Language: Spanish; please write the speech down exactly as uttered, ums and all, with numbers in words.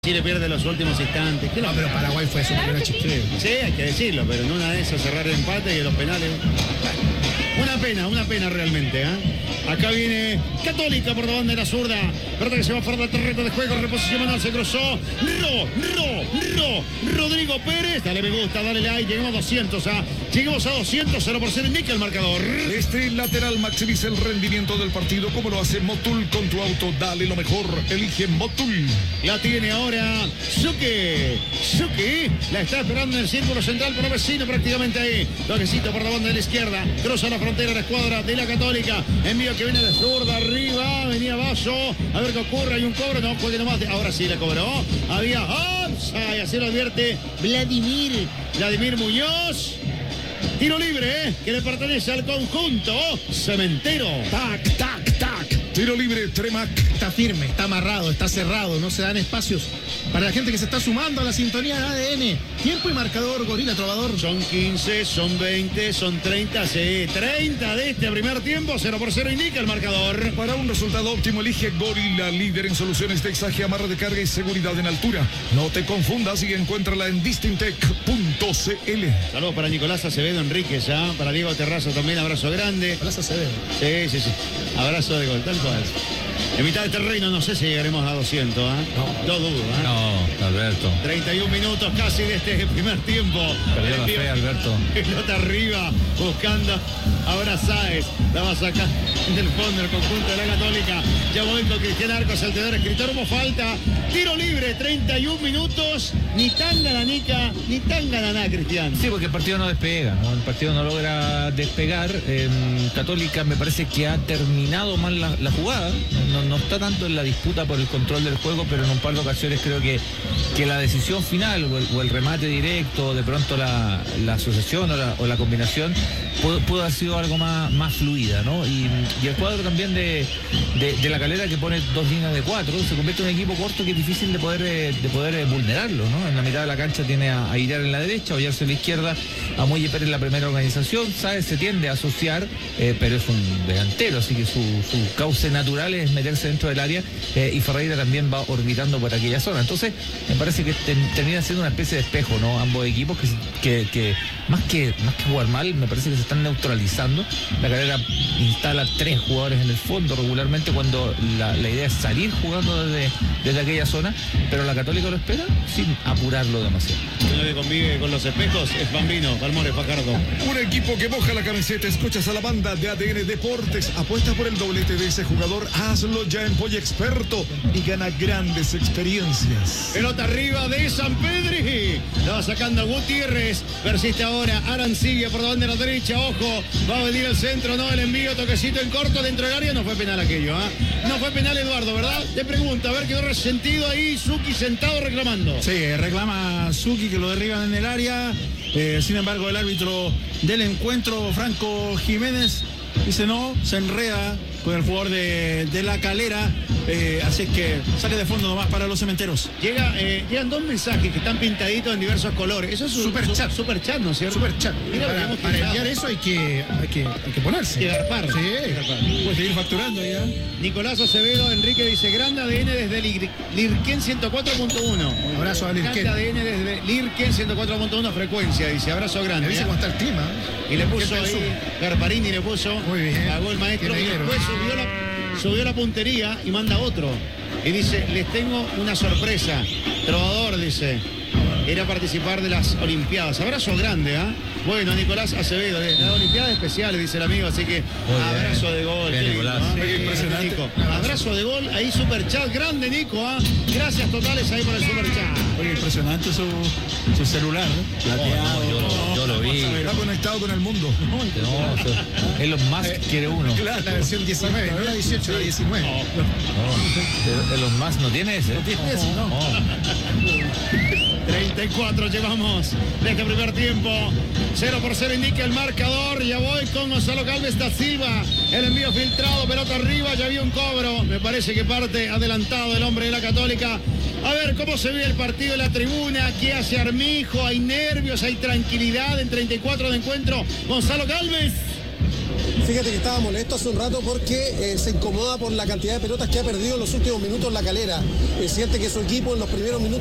Chile pierde los últimos instantes. No, pero Paraguay fue superior a Chile. Sí, hay que decirlo, pero en una de esas cerrar el empate y los penales. Una pena, una pena realmente, ¿eh? Acá viene Católica por la banda de la zurda. Verdad que se va fuera del terreno de juego. Reposición manual, se cruzó. Ro, Ro, Ro. Rodrigo Pérez. Dale me gusta, dale like. Llegamos a doscientos, ¿ah? ¿eh? Llegamos a doscientos, cero por cero. Indica el marcador. Este lateral maximiza el rendimiento del partido como lo hace Motul con tu auto. Dale lo mejor. Elige Motul. La tiene ahora Suque. Suque. La está esperando en el círculo central por vecino prácticamente ahí. Toquecito por la banda de la izquierda. Cruza la frontera la escuadra de la Católica. Envío que viene de zurda arriba. Venía Vaso. A ver qué ocurre. Hay un cobro. No, juegue nomás. De... Ahora sí la cobró. Había offside. Así lo advierte Vladimir. Vladimir Muñoz. Tiro libre, ¿eh? Que le pertenece al conjunto Cementero. Tac, tac, tac. Tiro libre, Tremac. Está firme, está amarrado, está cerrado. No se dan espacios para la gente que se está sumando a la sintonía de A D N. Tiempo y marcador, Gorila Trovador. Son quince, son veinte, son treinta. Sí, treinta de este primer tiempo. cero por cero indica el marcador. Para un resultado óptimo, elige Gorila, líder en soluciones de exaje, amarre de carga y seguridad en altura. No te confundas y encuéntrala en distintec punto c l. Saludos para Nicolás Acevedo Enríquez, ¿ah? Para Diego Terrazo también, abrazo grande. Nicolás Acevedo. Sí, sí, sí. Abrazo de gol, tal cual. En mitad de terreno no sé si llegaremos a doscientos, ¿eh? No. Yo dudo, ¿eh? No, Alberto. treinta y un minutos casi de este primer tiempo. Perdió la fe, Alberto. Pelota arriba, buscando ahora Sáez. La va a sacar del fondo el conjunto de la Católica. Ya vuelto Cristian Arcos, el tenedor escritor, hubo falta. Tiro libre, treinta y un minutos. Ni tan gananica, ni tan gananá, Cristian. Sí, porque el partido no despega, ¿no? El partido no logra despegar. Eh, Católica me parece que ha terminado mal la, la jugada. No, no está tanto en la disputa por el control del juego, pero en un par de ocasiones creo que, que la decisión final o el, o el remate directo, de pronto la, la asociación o la, o la combinación pudo, pudo haber sido algo más, más fluida, ¿no? Y, y el cuadro también de, de, de la Calera, que pone dos líneas de cuatro, se convierte en un equipo corto que es difícil de poder, de poder vulnerarlo, ¿no? En la mitad de la cancha tiene a, a Irar en la derecha, a Ollarse en la izquierda, a Muelle Pérez en la primera organización. Sáez se tiende a asociar, eh, pero es un delantero, así que su, su cauce natural es meterse dentro del área, eh, y Ferreira también va orbitando por aquella zona. Entonces me parece que ten, termina siendo una especie de espejo, ¿no? Ambos equipos que, que, que, más que más que jugar mal, me parece que se están neutralizando. La Calera instala tres jugadores en el fondo regularmente cuando la, la idea es salir jugando desde, desde aquella zona, pero la Católica lo espera sin apurarlo demasiado. Uno que convive con los espejos es Bambino, Palmores, Fajardo. Un equipo que moja la camiseta. Escuchas a la banda de A D N Deportes. Apuesta por el doblete de ese jugador. Hazlo ya en Polla Experto y gana grandes experiencias. Pelota arriba de San Pedri. La va sacando Gutiérrez. Persiste ahora Arancibia por la banda de la derecha. Ojo, va a venir el centro, no el envío. Toquecito en corto dentro del área. No fue penal aquello, ¿ah? ¿eh? No fue penal, Eduardo, ¿verdad? Te pregunto, a ver, quedó resentido ahí Suki sentado reclamando. Sí, reclama Suki que lo derriban en el área. Eh, sin embargo, el árbitro del encuentro, Franco Jiménez, dice no, se enreda con el jugador de, de la Calera. Eh, así es que sale de fondo nomás para los cementeros. Llega, eh, llegan dos mensajes que están pintaditos en diversos colores. Eso es un super chat. Super chat, ¿no es cierto? Super chat. Mira, para, para enviar eso hay que, hay que, hay que ponerse. Hay que garpar. Sí, hay que garpar. Puedes seguir facturando ya. Nicolás Acevedo Enrique dice: grande A D N desde Lir Lirquén ciento cuatro punto uno. Abrazo a Lirquén. Grande A D N desde Lirquén ciento cuatro punto uno frecuencia. Dice: abrazo grande. Me dice cómo está el clima. Y le puso ahí, Garparini le puso. Muy bien. Pagó el maestro. Y después subió la, subió la puntería y manda otro. Y dice: les tengo una sorpresa. Trovador, dice, era participar de las Olimpiadas. Abrazo grande, ¿ah? ¿eh? Bueno, Nicolás Acevedo, de las Olimpiadas especiales, dice el amigo, así que muy abrazo bien. de gol. Bien, Nicolás. Lindo, ¿eh? Impresionante. Nico. Abrazo de gol, ahí super chat, grande Nico, ¿ah? ¿eh? Gracias totales ahí por el super chat. Oye, impresionante su, su celular, ¿eh? Plateado. No, yo, lo, yo lo vi. Está conectado con el mundo. No, es lo más que quiere uno. Claro, la versión diecinueve, no la dieciocho, la diecinueve. No, no, los más no tiene ese. No tiene ese, no. no. treinta y cuatro llevamos de este primer tiempo. cero por cero indica el marcador. Ya voy con Gonzalo Calves da Silva. El envío filtrado, pelota arriba, ya había un cobro. Me parece que parte adelantado el hombre de la Católica. A ver cómo se ve el partido en la tribuna. ¿Qué hace Armijo? ¿Hay nervios? ¿Hay tranquilidad en treinta y cuatro de encuentro? Gonzalo Calves. Fíjate que estaba molesto hace un rato porque eh, se incomoda por la cantidad de pelotas que ha perdido en los últimos minutos La Calera. Eh, siente que su equipo en los primeros minutos